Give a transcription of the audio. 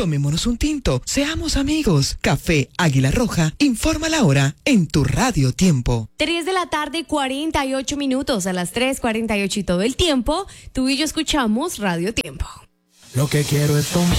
Tomémonos un tinto, seamos amigos. Café Águila Roja, informa la hora en tu Radio Tiempo. 3 de la tarde, 48 minutos, a las 3:48 y todo el tiempo, tú y yo escuchamos Radio Tiempo. Lo que quiero es tomar.